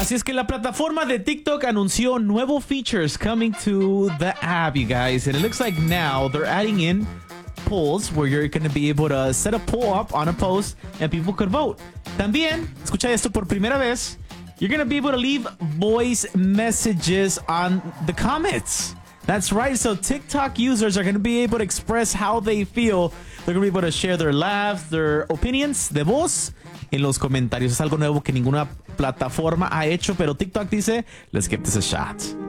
Así es que la plataforma de TikTok anunció nuevos features coming to the app, you guys. And it looks like now they're adding in polls where you're going to be able to set a poll up on a post and people could vote. También, escucha esto por primera vez, you're going to be able to leave voice messages on the comments. That's right. So TikTok users are going to be able to express how they feel. They're going to be able to share their laughs, their opinions de voz en los comentarios. Es algo nuevo que ninguna plataforma ha hecho, pero TikTok dice, let's give this a shot.